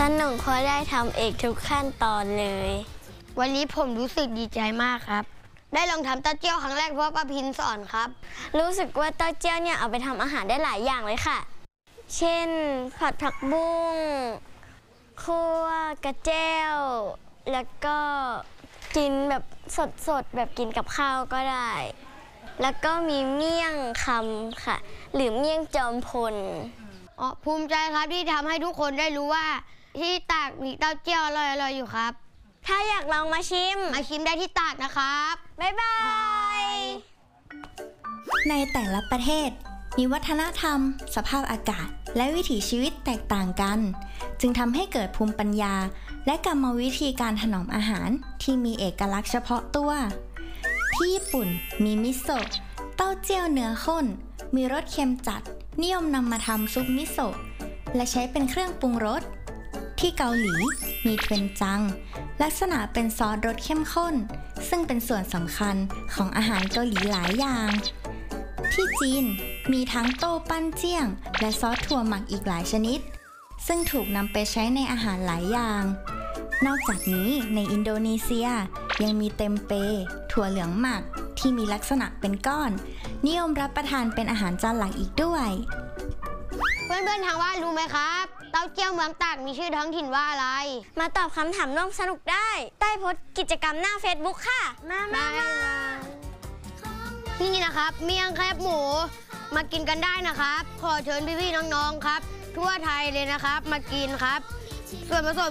นุกเพราะได้ทำเองทุกขั้นตอนเลยวันนี้ผมรู้สึกดีใจมากครับได้ลองทำเต้าเจี้ยวครั้งแรกเพราะป้าพินสอนครับรู้สึกว่าเต้าเจี้ยวเนี่ยเอาไปทำอาหารได้หลายอย่างเลยค่ะเช่นผัดผักบุ้งคั่วกระเจี้ยวแล้วก็กินแบบสดๆแบบกินกับข้าวก็ได้แล้วก็มีเมี่ยงคำค่ะหรือเมี่ยงจอมพลภูมิใจครับที่ทำให้ทุกคนได้รู้ว่าที่ตากมีเต้าเจี้ยวอร่อยๆอยู่ครับถ้าอยากลองมาชิมได้ที่ตากนะครับบ๊ายบายในแต่ละประเทศมีวัฒนธรรมสภาพอากาศและวิถีชีวิตแตกต่างกันจึงทำให้เกิดภูมิปัญญาและกรรมวิธีการถนอมอาหารที่มีเอกลักษณ์เฉพาะตัวที่ญี่ปุ่นมีมิโซะเต้าเจี้ยวเนื้อข้นมีรสเค็มจัดนิยมนำมาทำซุปมิโซะและใช้เป็นเครื่องปรุงรสที่เกาหลีมีเทรนจังลักษณะเป็นซอสรสเข้มข้นซึ่งเป็นส่วนสำคัญของอาหารเกาหลีหลายอย่างที่จีนมีทั้งโต้ปั้นเจี้ยงและซอสถั่วหมักอีกหลายชนิดซึ่งถูกนำไปใช้ในอาหารหลายอย่างนอกจากนี้ในอินโดนีเซียยังมีเต็มเปถั่วเหลืองหมักที่มีลักษณะเป็นก้อนนิยมรับประทานเป็นอาหารจานหลักอีกด้วยเพื่อนๆทางบ้านรู้ไหมครับเต้าเจี้ยวเมืองตากมีชื่อท้องถิ่นว่าอะไรมาตอบคำถามร่วมสนุกได้ใต้โพสต์กิจกรรมหน้า Facebook ค่ะมานี่นะครับเมี่ยงแคบหมูมากินกันได้นะครับขอเชิญพี่ๆน้องๆครับทั่วไทยเลยนะครับมากินครับส่วนผสม